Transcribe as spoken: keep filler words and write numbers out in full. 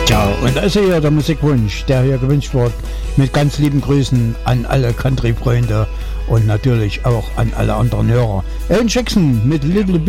Tja, und da ist ja der Musikwunsch, der hier gewünscht wird, mit ganz lieben Grüßen an alle Country-Freunde und natürlich auch an alle anderen Hörer. Alan Jackson mit Little Bit